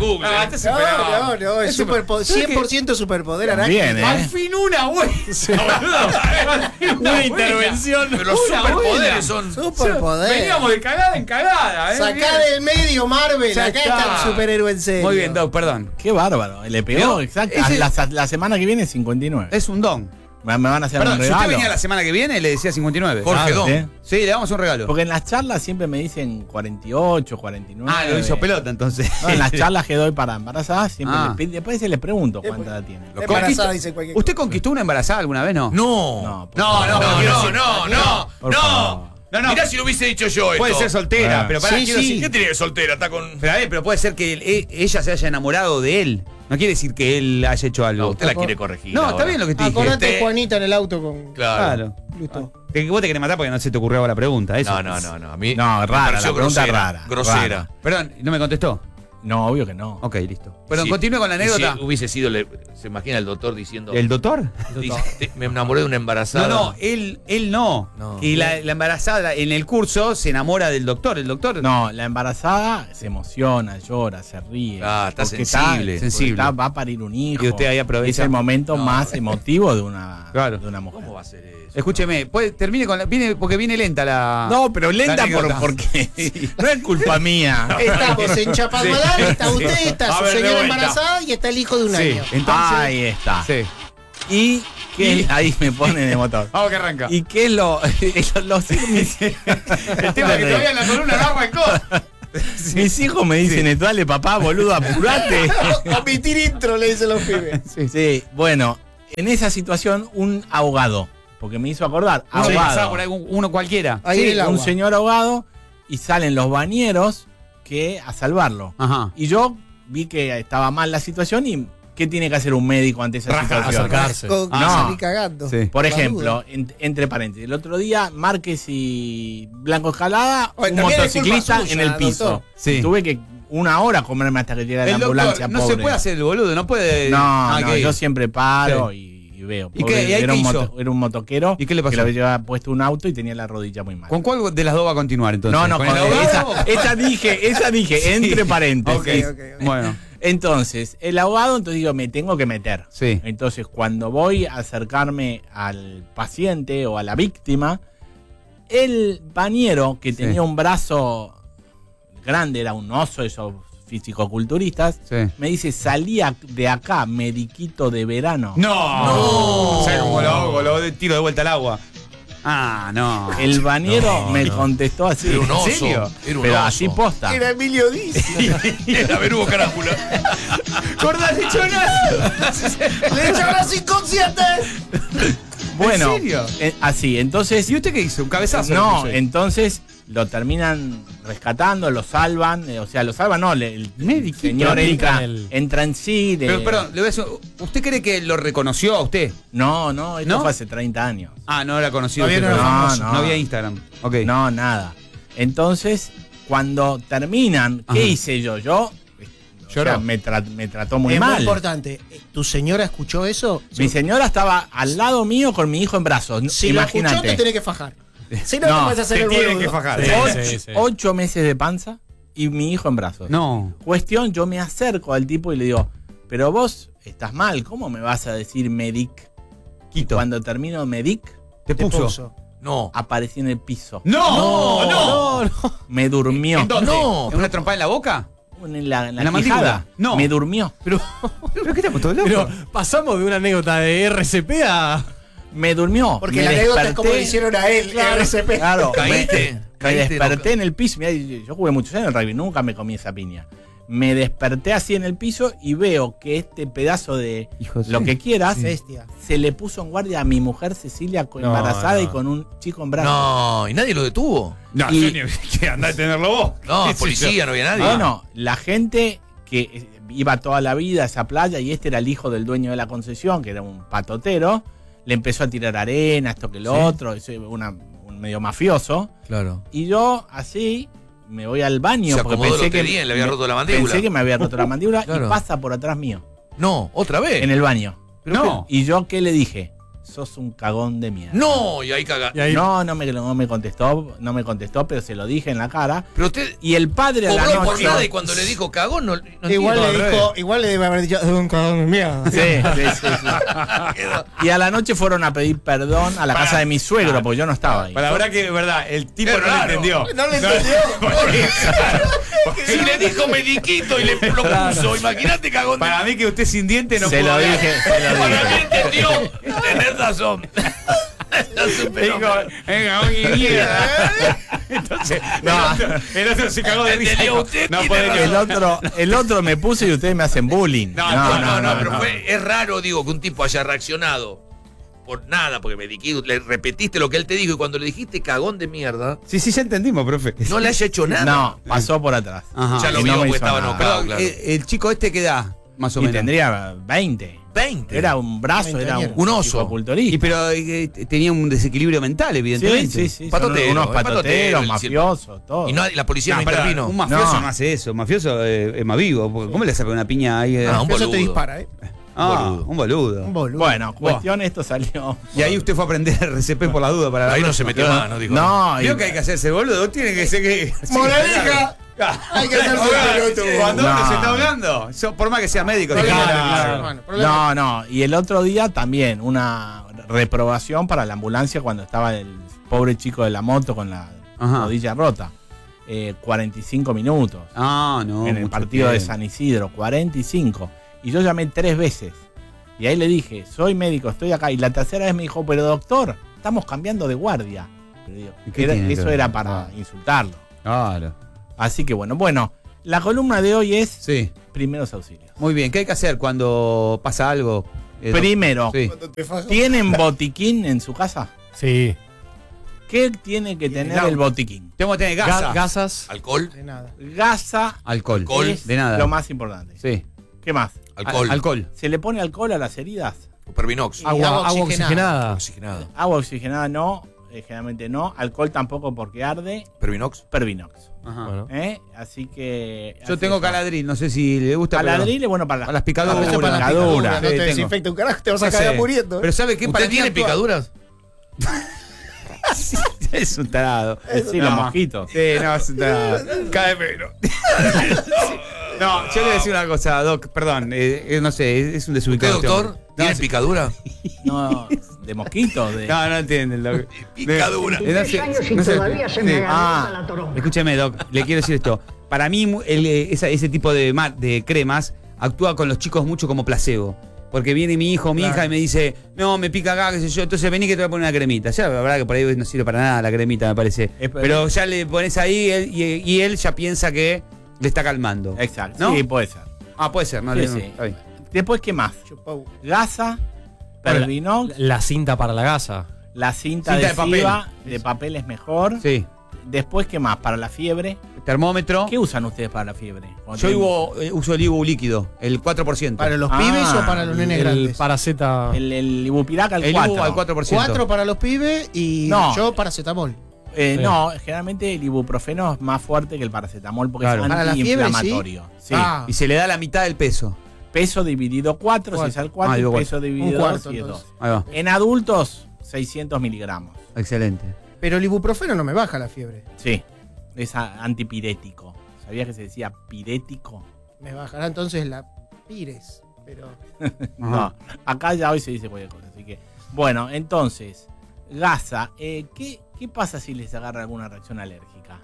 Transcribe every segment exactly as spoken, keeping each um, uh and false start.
Google. Ah, ¿eh? este No, no, no, es superpo- cien por ciento superpoder arácnido. Bien, ¿eh? Al fin una buena. Una intervención. Pero los Una superpoderes buena. son. Superpoder. Veníamos de cagada en cagada, ¿eh? Sacá Bien. del medio, Marvel. Ya Acá está. está el superhéroe en serio. Muy bien, Doc, perdón. Qué bárbaro. Le pegó, ¿Vio? exacto. Ese- La, la semana que viene cincuenta y nueve. Es un don. Me, me van a hacer Perdón, un si regalo. usted venía la semana que viene, le decía cincuenta y nueve. Jorge Claro, Don. ¿sí? Sí, le damos un regalo. Porque en las charlas siempre me dicen cuarenta y ocho, cuarenta y nueve. Ah, lo hizo pelota entonces. No, en las charlas que doy para embarazadas siempre Ah. les pido- después se les pregunto cuánta edad tiene. Lo Embarazada, Conquistó- dice cualquier ¿Usted cosa. conquistó una embarazada alguna vez, no? No. No, por No, favor. no, No, quiero no, decir- no, no, Por no. favor. No, no. Mirá si lo hubiese dicho yo esto. Puede ser soltera, Ah. pero para Sí, quiero sí. decir- ¿Qué tiene de soltera? Está con. Pero a ver, pero puede ser que él- e- ella se haya enamorado de él. No quiere decir que él haya hecho algo. No, usted la quiere corregir. No, ahora. está bien lo que te dije. Acordate de Este- Juanita en el auto con. Claro. Listo. Te- Vos te querés matar porque no se te ocurrió la pregunta. Eso. No, no, no, no. A mí. No, me rara, pareció la pregunta es grosera, rara, Grosera. rara. Perdón, ¿no me contestó? No, obvio que no. Ok, listo. Perdón, Sí. continúe con la Y anécdota. Si hubiese sido, le- se imagina el doctor diciendo. ¿El doctor? dice, "Te- me enamoré de una embarazada. No, no, él, él no. No. Y la, la embarazada en el curso se enamora del doctor. El doctor. No, la embarazada se emociona, llora, se ríe. Ah, está porque sensible. porque Sensible. está- va a parir un hijo. Y usted ahí aprovecha. Es el momento No, más bueno. emotivo de una, Claro. de una mujer. ¿Cómo va a ser eso? Escúcheme, puede, termine con la. Viene, porque viene lenta la. No, pero lenta la por, anécdota. porque no es culpa mía. Estamos en Chapadmalal, está usted, está A su ver, de señora vuelta. embarazada y está el hijo de un Sí, año. entonces. Ahí está. Sí. Y que ahí me ponen de motor. Vamos que arranca. ¿Y qué es lo, los, los hijos, mis, el tema es que todavía en la columna no arrancó. mis hijos me dicen, dale papá, boludo, apurate. Omitir intro, le dicen los pibes. Sí, bueno, en esa situación un ahogado, porque me hizo acordar, Uno pasaba ahogado. por ahí, un- uno cualquiera. Ahí Sí, en el agua. un señor ahogado y salen los bañeros que a salvarlo. Ajá. Y yo vi que estaba mal la situación y ¿qué tiene que hacer un médico ante esa Raja, situación? acercarse. Con que Ah, no. salí cagando. Sí. Por La ejemplo, duda. en- entre paréntesis, el otro día Márquez y Blanco Escalada, Oye, un también es motociclista culpa en suya, el piso. doctor. Sí. Tuve que una hora comerme hasta que llegara la El doctor, ambulancia, no pobre. se puede hacer el boludo, no puede. No, Ah, no, ¿qué? yo siempre paro y, y veo. ¿Y Pobre, qué? ¿Y ahí era, qué un hizo? moto- era un motoquero ¿Y qué le pasó? que le había puesto un auto y tenía la rodilla muy mal. ¿Con cuál de las dos va a continuar entonces? no, no, ¿Con con el ahogado? esa, esa dije, esa dije, Sí. entre paréntesis. Ok, ok, ok. Bueno. Entonces, el ahogado, entonces digo, me tengo que meter. Sí. Entonces, cuando voy a acercarme al paciente o a la víctima, el bañero, que Sí. tenía un brazo grande, era un oso, esos fisicoculturistas, Sí. me dice, salía de acá, mediquito de verano. No. No. ¿Sabes cómo lo hago? Lo de- tiro de vuelta al agua. Ah, no. El bañero No, me no. contestó así. Era un oso. ¿En serio? Era un Pero oso. así posta. Era Emilio Diz. Era Berugo Carámbula. ¡Corta lechonas! ¡Le echan las inconscientes! Bueno, ¿En serio? eh, así, entonces... ¿Y usted qué hizo? ¿Un cabezazo? No, le puso? entonces lo terminan rescatando, lo salvan, eh, o sea, lo salvan, no, le- el Mediquito. señor entra, El- entra en sí. de- Pero, perdón, le voy a decir, ¿usted cree que lo reconoció a usted? No, no, esto ¿No? fue hace treinta años. Ah, no era conocido. Todavía usted, no era pero- famoso. No había Instagram. Ok. No, nada. Entonces, cuando terminan, ¿qué Ajá. hice yo? Yo o Lloró. sea, me, tra- me trató muy es mal. muy importante. ¿Tu señora escuchó eso? Mi señora estaba al lado mío con mi hijo en brazos. Si lo escuchó, te Imagínate. tenés que fajar. Si no, No, te puedes hacer te el tienen boludo. que fajar. Sí, ocho, sí, sí. ocho meses de panza y mi hijo en brazos. No. Cuestión, yo me acerco al tipo y le digo, pero vos estás mal, ¿cómo me vas a decir medic? Quito. Cuando termino medic, Te Te puso. puso. No. aparecí en el piso. No, no. No, no. Me durmió. ¿En dónde? No. ¿En una trompada en la boca? En la, en la ¿En la quijada. mandíbula? No. Me durmió. Pero, ¿Pero qué estamos todos locos? pero pasamos de una anécdota de R C P a. Me durmió. Porque me la anécdota es como le desperté. hicieron a él, Claro, R C P. Claro, Caíste. me, me Caíste, desperté no- en el piso. Mirá, yo yo jugué muchos años en rugby, nunca me comí esa piña. Me desperté así en el piso y veo que este pedazo de Hijo de lo sí. que quieras Bestia. se le puso en guardia a mi mujer Cecilia con- No, embarazada no. y con un chico en brazos. No, y nadie lo detuvo. No, Y- yo ni- que andá a tenerlo vos. No, ¿Qué sé policía, no había nadie. Bueno, la gente que eh, iba toda la vida a esa playa y este era el hijo del dueño de la concesión, que era un patotero, le empezó a tirar arena, esto que lo Sí. otro, eso, una, un medio mafioso. Claro. Y yo así me voy al baño Se porque acomodó pensé lo que que bien, le había me- roto la mandíbula. Pensé que me había roto la mandíbula Claro. y pasa por atrás mío, No, otra vez. en el baño. No. ¿Y yo qué le dije? sos un cagón de mierda. No, y ahí caga. Y ahí- No, no me, no me contestó, no me contestó, pero se lo dije en la cara. Pero usted Y el padre a la cobró por noche. nada y cuando le dijo cagón, no, no Igual entiendo. le dijo, igual le debe haber dicho, es un cagón de mierda. Sí, sí, sí, sí. Y a la noche fueron a pedir perdón a la casa de mi suegro, porque yo no estaba ahí. Para la verdad que, verdad, el tipo Es no lo raro. entendió. No le entendió. Si le dijo mediquito y le lo puso, imagínate cagón. de- Para mí que usted sin diente no Se pudo lo hablar. dije, se lo Para dije. mí entendió. Tenés razón. Es un Dijo, fenómeno. venga, oye, mierda. Entonces, No. el, otro, el otro se cagó de risa. ¿Entendió Dijo, usted? No Tiene puede razón. El otro, el otro me puso y ustedes me hacen bullying. No, No, no, no, pero fue, es raro, digo, que un tipo haya reaccionado por nada, porque mediquito, le repetiste lo que él te dijo y cuando le dijiste cagón de mierda, Sí, sí, ya entendimos, profe. no le haya hecho nada. No, pasó por atrás. Ajá. Ya lo Y vio no me porque hizo estaba nada. enojado, Pero claro. el, el chico este que da, más o Y menos. tendría veinte. veinte. Era un brazo, era un, Un oso. culturista. Y pero eh, tenía un desequilibrio mental, evidentemente. Sí, sí, sí. Patotero, son unos es patotero, patoteros, el- mafiosos, todo. Y no, la policía no, No, pará, intervino. un mafioso no. No. hace eso. Un mafioso eh, es más vivo. porque ¿Cómo le saca una piña ahí? eh? Ah, un Eso te boludo. dispara, ¿eh? Ah, boludo. un boludo. Un boludo. Bueno, cuestión, esto salió. Y ahí usted fue a aprender R C P por la duda para la Ahí no próxima. se metió más, no dijo. No, y- Vio que hay que hacerse boludo, tiene que ser que. Moraleja. Hay que hacerse boludo. Cuando uno No. se está hablando, so- por más que sea médico, tiene que- Claro, Claro. claro, hermano. Problema. No, no. Y el otro día también una reprobación para la ambulancia cuando estaba el pobre chico de la moto con la Ajá. rodilla rota. Eh, cuarenta y cinco minutos Ah, no. en el mucho partido de tiempo. San Isidro. cuarenta y cinco. Y yo llamé tres veces. Y ahí le dije, soy médico, estoy acá. Y la tercera vez me dijo, pero doctor, estamos cambiando de guardia. Pero digo, ¿Y qué era- tiene que eso ver? era para Ah. insultarlo. Claro. Así que bueno, bueno. La columna de hoy es Sí. primeros auxilios. Muy bien. ¿Qué hay que hacer cuando pasa algo? Eh, doc- Primero, Sí. Cuando te fajo. ¿tienen botiquín en su casa? Sí. ¿Qué tiene que tener auto. el botiquín? Tengo que tener Ga- gasa. gasas. Alcohol, De nada. Gasa Alcohol. Alcohol. es de nada. lo más importante. Sí. ¿Qué más? alcohol, Al- alcohol. ¿Se le pone alcohol a las heridas? Pervinox, Y Agua, agua agua oxigenada. oxigenada. oxigenado, Agua oxigenada no, eh, generalmente no. Alcohol tampoco porque arde. Pervinox. Pervinox. Ajá. Bueno. ¿eh? Así que... Yo así tengo eso. caladril, no sé si le gusta. pero- Caladril es bueno para las, Para las picaduras. Ah, eso para la Picadura. picadura. No Sí, te tengo. desinfecta un carajo, te vas a No sé. cagar muriendo. ¿eh? Pero ¿sabe qué? Para ¿Usted mí tiene actúa- picaduras? Es un tarado. Sí, los mosquitos. Sí, no, es un tarado. Cada vez menos. No, yo le voy a decir una cosa, Doc, perdón, eh, eh, no sé, es, es un ¿Usted, desubicado. este doctor, hombre. tiene no, sí. picadura? No, de mosquitos. De... No, no entiende, Doc. Picadura. Eh, no sé, años y no sé. todavía se me Sí. agarrota Ah. la toronja. Escúcheme, Doc, le quiero decir esto. Para mí, mu- el, eh, esa- ese tipo de, ma- de cremas actúa con los chicos mucho como placebo. Porque viene mi hijo o mi Claro. hija y me dice, no, me pica acá, qué sé yo, entonces vení que te voy a poner una cremita. Ya, la verdad que por ahí no sirve para nada la cremita, me parece. Es- Pero ya le pones ahí él- y, y él ya piensa que le está calmando. Exacto. ¿No? Sí, puede ser. Ah, puede ser, no Sí, le sí. está bien. Después, ¿qué más? Chupau. Gasa, Bueno, Pervinox, La cinta para la gasa. la cinta, Cinta de adhesiva de papel es mejor. Sí. Después, ¿qué más? Para la fiebre. Termómetro. ¿Qué usan ustedes para la fiebre? Cuando Yo tienen- ibu- eh, uso el Ibu líquido, el cuatro por ciento. ¿Para los Ah, pibes o para los nenes El grandes? paraceta. El, el Ibupirac al el cuatro. Ibu al cuatro por ciento. Cuatro para los pibes y No. yo paracetamol. Eh, Sí. No, generalmente el ibuprofeno es más fuerte que el paracetamol porque Claro. es Para la fiebre, antiinflamatorio. Sí. Ah. Y se le da la mitad del peso. Peso dividido cuatro, si es al cuatro, Ah, y digo peso dividido Un cuarto, dos, y es entonces. dos. Ahí va. En adultos, seiscientos miligramos. Excelente. Pero el ibuprofeno no me baja la fiebre. Sí, es a- antipirético. ¿Sabías que se decía pirético? Me bajará entonces la pires. Pero No, acá ya hoy se dice cualquier cosa. Así que, bueno, entonces, gasa, eh, ¿qué, ¿qué pasa si les agarra alguna reacción alérgica?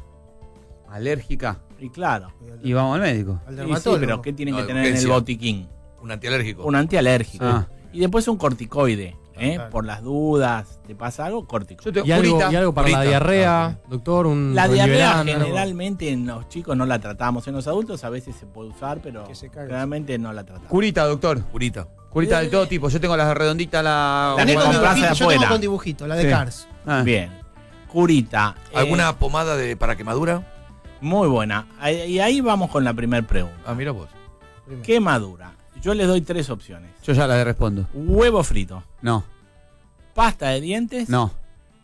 Alérgica. Y claro, Y vamos al médico. al sí, sí, dermatólogo. pero ¿qué tienen que No, tener en el urgencia. botiquín? Un antialérgico. Un antialérgico. Ah. Y después un corticoide, ¿eh? Claro. Por las dudas, ¿te pasa algo? Corticoide. Yo te, Y algo, Curita. y algo para Curita. la diarrea, Ah, doctor, un La diarrea Reliberan, algo. generalmente en los chicos no la tratamos, en los adultos a veces se puede usar, pero Que se cague. generalmente no la tratamos. Curita, doctor. Curita. Curita de todo tipo. Yo tengo las redonditas, la. La Tenés que con compras de dibujito, yo tengo afuera. con dibujito, la de Sí. Cars. Ah. Bien. Curita. eh, ¿Alguna pomada de para quemadura? muy buena. Ahí- Y ahí vamos con la primera pregunta. Ah, mira vos. Primero. Quemadura. Yo les doy tres opciones. Yo ya la respondo. Huevo frito, No, pasta de dientes, no,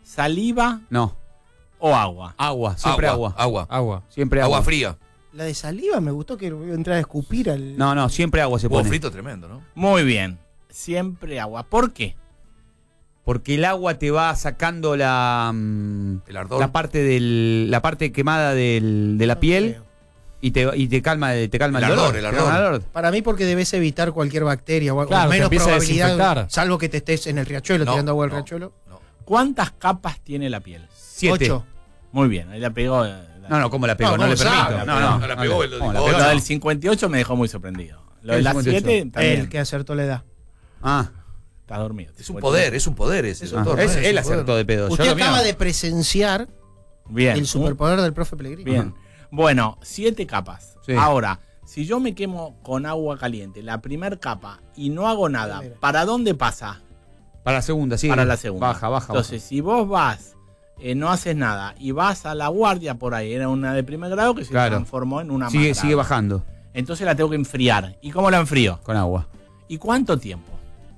saliva no. o agua. Agua, siempre agua. Agua. Agua. Siempre agua. Agua fría. La de saliva me gustó que iba a entrar a escupir al. No, no, siempre agua se Huevo pone. frito tremendo, ¿no? Muy bien. Siempre agua. ¿Por qué? porque el agua te va sacando la, mm, El ardor. la parte del, la parte quemada del- de la piel Creo. y te, y te calma, te calma el, El ardor, dolor. el te ardor. calma el ardor. Para mí porque debes evitar cualquier bacteria o, o Claro, te menos empieza a probabilidad, desinfectar. salvo que te estés en el riachuelo, No, tirando agua del no, riachuelo. no. ¿Cuántas capas tiene la piel? Siete. Ocho. Muy bien, ahí la pegó. eh, la- No, no, ¿cómo la pegó? No, No, le ¿cómo sabe? permito. La No, no, pegó, la pegó, no, él lo ¿cómo la dijo. pegó? Lo No. del cincuenta y ocho me dejó muy sorprendido. Lo ¿Qué de las cincuenta y ocho? siete también. El que acertó la edad. Ah, Está dormido. Es un poder, es un poder ese, Es ah, un doctor. es- ¿no? él un acertó poder. de pedo. Yo Usted lo mío- acaba de presenciar Bien. el superpoder del profe Pellegrini. Bien. Bueno, siete capas. Sí. Ahora, si yo me quemo con agua caliente, la primer capa, y no hago nada, Primera. ¿para dónde pasa? Para la segunda, sí. Para la segunda. Baja, baja. Entonces, si vos vas, eh, no haces nada, y vas a la guardia por ahí, era una de primer grado que se Claro. transformó en una baja. Sigue, más sigue grave. bajando Entonces la tengo que enfriar. ¿Y cómo la enfrío? con agua. ¿Y cuánto tiempo?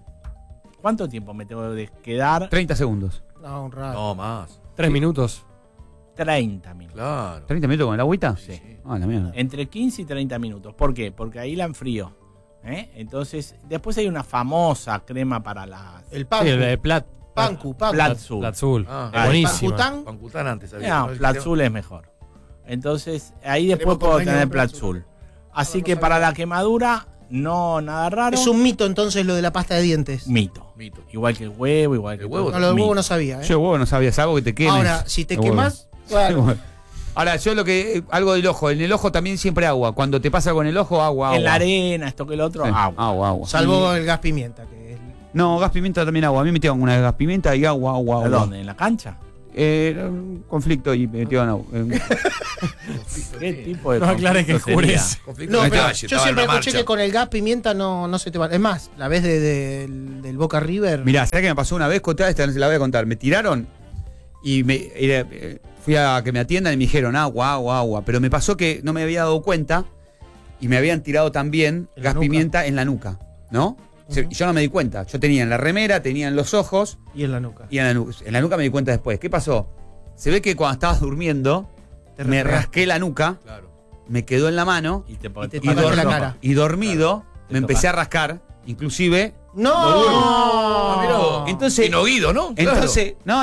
¿Cuánto tiempo me tengo que quedar? treinta segundos. No, un rato. No, más. Tres minutos. treinta minutos. Claro. ¿treinta minutos con el agüita? Sí. Ah, la mierda. Entre quince y treinta minutos. ¿Por qué? Porque ahí la enfrío. ¿eh? Entonces, después hay una famosa crema para las... El Sí, pancu. el de Plat. Pancu, pancu. Platzul. Platzul. Ah, Es buenísima. Pancután. Pancután antes había. No, ¿no? Platzul es mejor. Entonces, ahí después Tenemos puedo convenio tener con Platzul. Platzul. Así No, no que sabía. para la quemadura, no nada raro. Es un mito entonces lo de la pasta de dientes. mito. Mito. Igual que el huevo, igual que El huevo No, lo del Mito. huevo no sabía. ¿eh? Yo, huevo, no sabías algo que te quemes. Ahora, si te El huevo. quemás, bueno, Ahora, yo lo que. eh, Algo del ojo. En el ojo también siempre agua. Cuando te pasa con el ojo, agua, agua. En la arena, esto que el otro, Sí, agua. agua, agua. salvo el gas pimienta, que es No, gas pimienta también agua. A mí me metieron una de gas pimienta y agua, agua, ¿A agua. dónde? ¿En la cancha? Eh, era un conflicto y me metieron agua. Eh, ¿Qué tipo de No aclares que conflicto sería? oscurece. Conflicto No, de pero calle, yo estaba en siempre la escuché marcha. que con el gas pimienta no, no se te va. Es más, la vez de- de- del, del Boca River. Mirá, ¿sabes qué me pasó una vez? Contá, esta la voy a contar. Me tiraron y me, era, eh, fui a que me atiendan y me dijeron agua, agua, agua. Pero me pasó que no me había dado cuenta y me habían tirado también ¿En la gas nuca? pimienta en la nuca, ¿no? Se- Ujú. Yo no me di cuenta. Yo tenía en la remera, tenía en los ojos Y en la nuca. y en la nuca. En la nuca me di cuenta después. ¿Qué pasó? Se ve que cuando estabas durmiendo, Te me refregaste. rasqué la nuca, Claro. me quedó en la mano Y te, Y te y, tocaste dor- la cara. y dormido Te me empecé tocaste. a rascar, inclusive. ¡No! Ah, mirá. Entonces- Vino Guido, ¿no? Claro. Entonces, no,